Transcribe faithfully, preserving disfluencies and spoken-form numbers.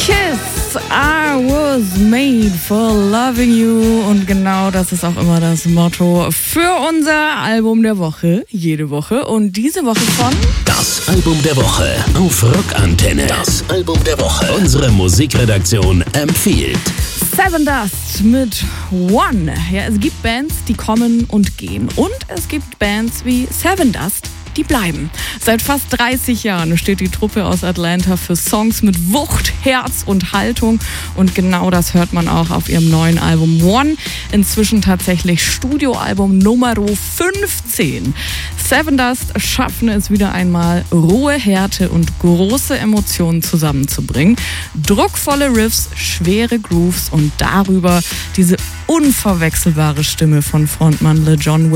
Kiss, I was made for loving you. Und genau das ist auch immer das Motto für unser Album der Woche, jede Woche. Und diese Woche von... Das Album der Woche auf Rockantenne. Das Album der Woche. Unsere Musikredaktion empfiehlt Sevendust mit One. Ja, es gibt Bands, die kommen und gehen. Und es gibt Bands wie Sevendust, die bleiben. Seit fast dreißig Jahren steht die Truppe aus Atlanta für Songs mit Wucht, Herz und Haltung. Und genau das hört man auch auf ihrem neuen Album One. Inzwischen tatsächlich Studioalbum Nummer fünfzehn. Sevendust schaffen es wieder einmal, rohe Härte und große Emotionen zusammenzubringen. Druckvolle Riffs, schwere Grooves und darüber diese unverwechselbare Stimme von Frontmann LeJohn